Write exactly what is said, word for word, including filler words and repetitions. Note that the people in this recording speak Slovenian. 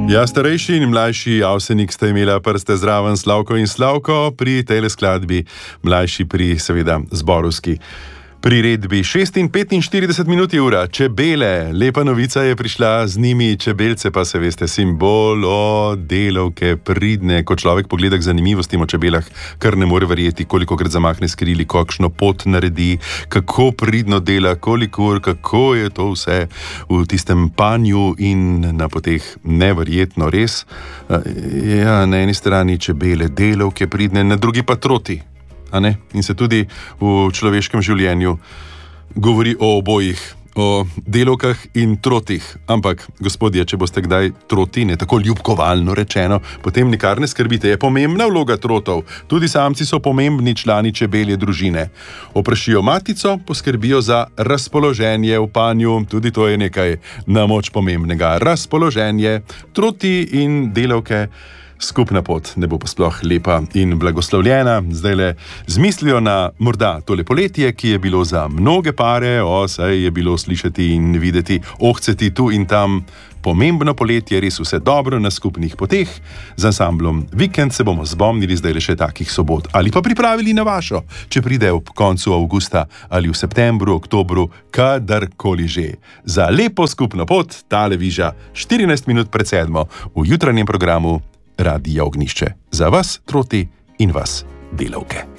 Ja, starejši in mlajši Avsenik sta imela prste zraven, Slavko in Slavko, pri tej skladbi, mlajši pri, seveda, zborovski priredbi. šest in petinštirideset minut je ura, čebele, lepa novica je prišla z njimi, čebelce pa se veste, simbol o delavke, pridne, ko človek pogleda k zanimivostim o čebelah, kar ne more verjeti, kolikokrat zamahne s krili, kakšno pot naredi, kako pridno dela, koliko ur, kako je to vse v tistem panju in na poteh, neverjetno res. Ja, na eni strani čebele, delavke, pridne, na drugi pa troti. A ne? In se tudi v človeškem življenju govori o obojih, o delavkah in trotih. Ampak, gospodje, če boste kdaj troti, ne tako ljubkovalno rečeno, potem nikar ne skrbite, je pomembna vloga trotov. Tudi samci so pomembni člani čebelje družine. Oprašijo matico, poskrbijo za razpoloženje v panju, tudi to je nekaj na moč pomembnega. Razpoloženje, troti in delavke, skupna pot ne bo pa sploh lepa in blagoslovljena. Zdajle z mislijo na morda tole poletje, ki je bilo za mnoge pare, o, saj je bilo slišati in videti, ohceti tu in tam. Pomembno poletje, res vse dobro na skupnih poteh. Z ansamblom Vikend se bomo zbomnili zdajle še takih sobot. Ali pa pripravili na vašo, če pride ob koncu avgusta ali v septembru, oktobru, kadarkoli že. Za lepo skupno pot, tale viža, štirinajst minut pred sedmo, v jutranjem programu Radija Ognjišče. Za vas, troti, in vas, delavke.